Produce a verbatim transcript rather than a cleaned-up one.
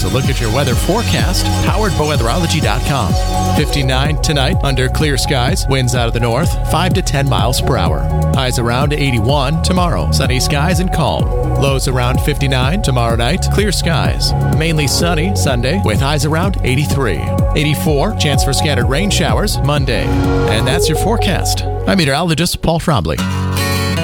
a look at your weather forecast, powered by weatherology dot com. fifty-nine tonight under clear skies, winds out of the north, five to ten miles per hour. Highs around eighty-one tomorrow, sunny skies and calm. Lows around fifty-nine tomorrow night, clear skies. Mainly sunny Sunday with highs around eighty-three. eighty-four, chance for scattered rain showers Monday. And that's your forecast. I'm meteorologist Paul Trombley.